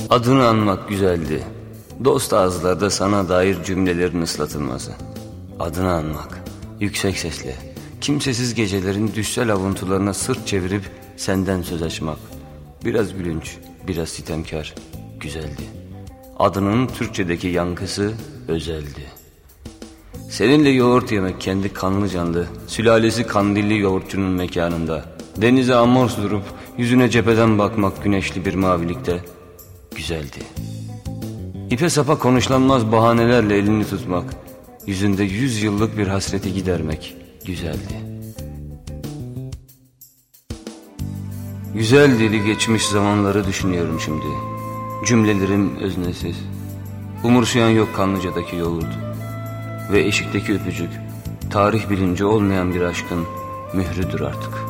Adını anmak güzeldi. Dost ağızlarda sana dair cümlelerin ıslatılması. Adını anmak, yüksek sesle, kimsesiz gecelerin düşsel avuntularına sırt çevirip senden söz açmak. Biraz gülünç, biraz sitemkar, güzeldi. Adının Türkçedeki yankısı özeldi. Seninle yoğurt yemek kendi kanlı canlı, sülalesi kandilli yoğurtçunun mekanında. Denize amors durup yüzüne cepheden bakmak güneşli bir mavilikte güzeldi. İpe sapa konuşlanmaz bahanelerle elini tutmak, yüzünde 100 yıllık bir hasreti gidermek güzeldi. Güzel dili geçmiş zamanları düşünüyorum şimdi. Cümlelerim öznesiz. Umursayan yok Kanlıca'daki yoğurt. Ve eşikteki öpücük, tarih bilinci olmayan bir aşkın mührüdür artık.